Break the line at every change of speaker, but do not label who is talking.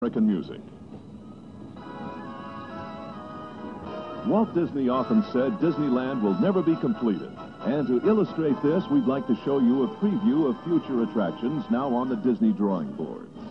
American music. Walt Disney often said Disneyland will never be completed. And to illustrate this, we'd like to show you a preview of future attractions now on the Disney drawing boards.